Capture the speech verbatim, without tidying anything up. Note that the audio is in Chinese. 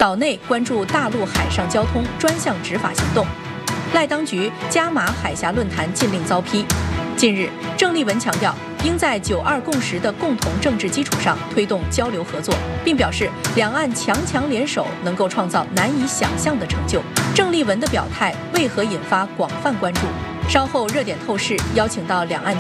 岛内关注大陆海上交通专项执法行动。赖当局加码海峡论坛禁令遭批。近日，郑丽文强调，应在九二共识的共同政治基础上推动交流合作，并表示两岸强强联手能够创造难以想象的成就。郑丽文的表态为何引发广泛关注？稍后热点透视邀请到两岸